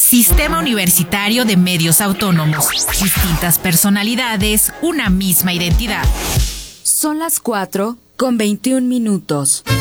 Sistema Universitario de Medios Autónomos. Distintas personalidades, una misma identidad. Son las 4:21.